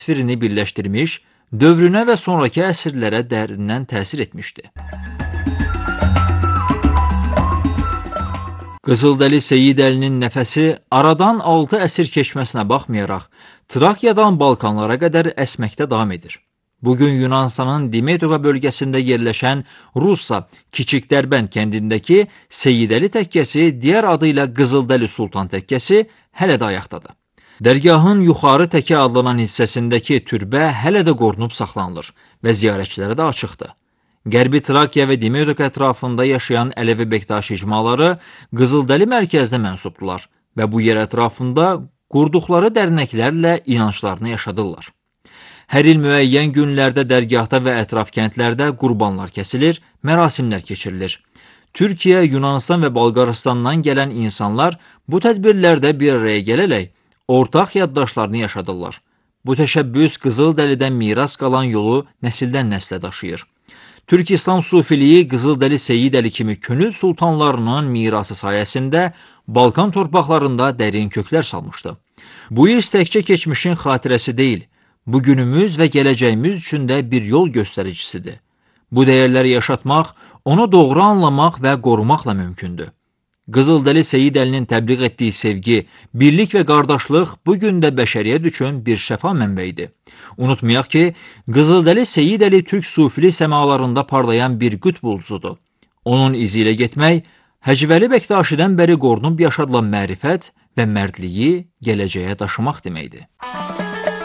təsvirini birləşdirmiş, dövrünə və sonraki əsrlərə dərindən təsir etmişdi. Qızıldəli Seyid Əlinin nəfəsi aradan 6 əsr keçməsinə baxmayaraq, Trakyadan Balkanlara qədər əsməkdə davam edir. Bugün Yunanistanın Dimeytoqa bölgəsində yerləşən Russa Kiçik Dərbənd kəndindəki Seyid Əli təkkəsi, digər adı ilə Qızıldəli Sultan təkkəsi hələ də ayaqdadır. Dərgahın yuxarı təkə adlanan hissəsindəki türbə hələ də qorunub saxlanılır və ziyarətçilərə də açıqdır. Qərbi Trakya və Dimeytoq ətrafında yaşayan Ələvi Bektaş icmaları Qızıldəli mərkəzinə mənsubdular və bu yer ətrafında qurduqları dərnəklərlə inanclarını yaşadırlar. Hər il müəyyən günlərdə dərgahda və ətraf kəndlərdə qurbanlar kəsilir, mərasimlər keçirilir. Türkiyə, Yunanistan və Bolqaristandan gələn insanlar bu tədbirlərdə bir araya gələrək ortaq yaddaşlarını yaşadırlar. Bu təşəbbüs Qızıldəlidən miras qalan yolu nəsildən nəslə daşıyır. Türk İslam sufiliyi Qızıldəli Seyid Əli kimi könül sultanlarının mirası sayəsində Balkan torpaqlarında dərin köklər salmışdı. Bu irs təkcə keçmişin xatirəsi deyil, bugünümüz və gələcəyimiz üçün də bir yol göstəricisidir. Bu dəyərləri yaşatmaq, onu doğru anlamaq və qorumaqla mümkündür. Qızıldəli Seyid Əlinin təbliğ etdiyi sevgi, birlik və qardaşlıq bugün də bəşəriyyət üçün bir şəfa mənbəyidir. Unutmayaq ki, Qızıldəli Seyid Əli türk sufili səmalarında parlayan bir qütb ulduzudur. Onun izi ilə getmək, Həcvəli Bektaşidən bəri qorunub yaşadılan mərifət və mərdliyi gələcəyə daşımaq deməkdir.